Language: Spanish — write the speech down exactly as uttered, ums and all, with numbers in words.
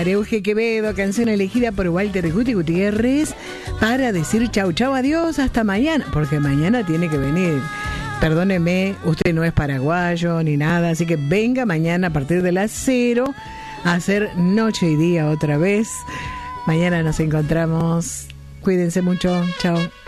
María Euge Quevedo, canción elegida por Walter Guti Gutiérrez para decir chau, chau, adiós, hasta mañana, porque mañana tiene que venir. Perdóneme, usted no es paraguayo ni nada, así que venga mañana a partir de las cero a hacer noche y día otra vez. Mañana nos encontramos. Cuídense mucho. Chao.